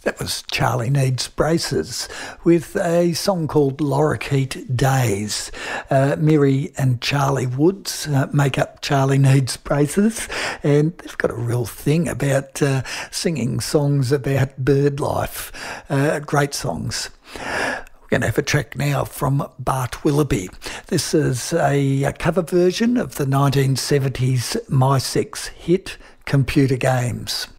That was Charlie Needs Braces with a song called Lorikeet Days. Mary and Charlie Woods make up Charlie Needs Braces, and they've got a real thing about singing songs about bird life. Great songs. We're going to have a track now from Bart Willoughby. This is a cover version of the 1970s My Sex hit, Computer Games.